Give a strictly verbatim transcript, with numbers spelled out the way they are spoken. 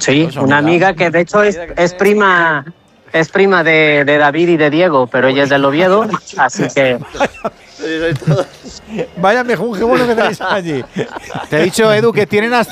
Sí, Pues, una amiga. amiga que de hecho es, es prima es prima de, de David y de Diego, pero ella es del Oviedo, así que Vaya mejunje bueno que tenéis allí. Te he dicho, Edu, que tienen hasta